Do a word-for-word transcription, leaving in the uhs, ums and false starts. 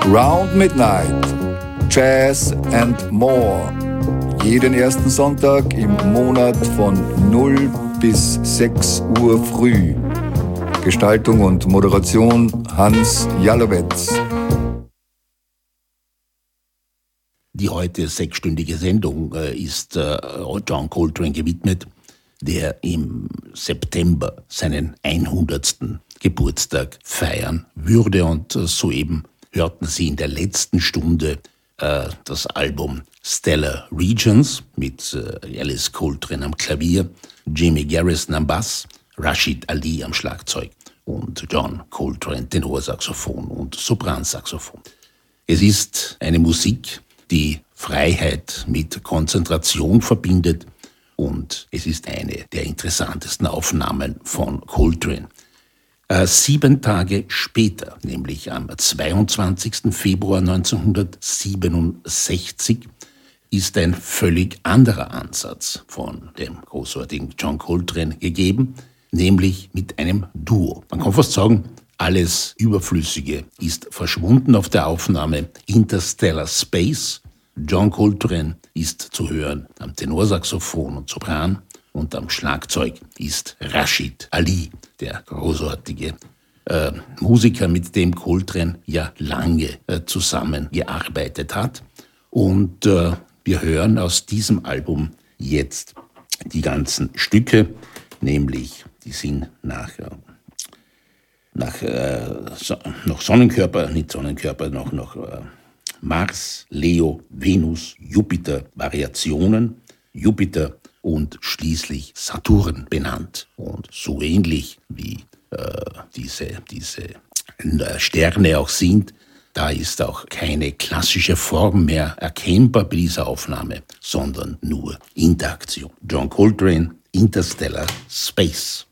Round Midnight, Jazz and More. Jeden ersten Sonntag im Monat von null bis sechs Uhr früh. Gestaltung und Moderation Hans Jalowetz. Die heute sechsstündige Sendung äh, ist äh, John Coltrane gewidmet, der im September seinen hundertsten Geburtstag feiern würde. Und äh, soeben hörten Sie in der letzten Stunde äh, das Album Stellar Regions mit äh, Alice Coltrane am Klavier, Jimmy Garrison am Bass, Rashid Ali am Schlagzeug und John Coltrane Tenorsaxophon und Sopransaxophon. Es ist eine Musik, die Freiheit mit Konzentration verbindet, und es ist eine der interessantesten Aufnahmen von Coltrane. Äh, sieben Tage später, nämlich am zweiundzwanzigsten Februar neunzehnhundertsiebenundsechzig, ist ein völlig anderer Ansatz von dem großartigen John Coltrane gegeben, nämlich mit einem Duo. Man kann fast sagen, alles Überflüssige ist verschwunden auf der Aufnahme Interstellar Space. John Coltrane ist zu hören am Tenorsaxophon und Sopran, und am Schlagzeug ist Rashid Ali, der großartige äh, Musiker, mit dem Coltrane ja lange äh, zusammengearbeitet hat. Und äh, wir hören aus diesem Album jetzt die ganzen Stücke, nämlich die sind nach... Äh, Nach, äh, so, noch Sonnenkörper, nicht Sonnenkörper, noch, noch äh, Mars, Leo, Venus, Jupiter, Variationen, Jupiter und schließlich Saturn benannt. Und so ähnlich wie äh, diese, diese äh, Sterne auch sind, da ist auch keine klassische Form mehr erkennbar bei dieser Aufnahme, sondern nur Interaktion. John Coltrane, Interstellar Space.